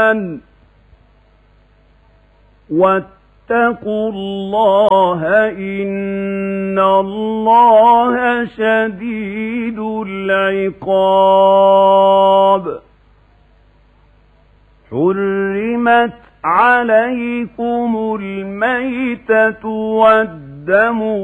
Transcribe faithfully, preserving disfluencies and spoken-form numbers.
الرحمن واتقوا الله إن الله شديد العقاب. حرمت عليكم الميتة والدم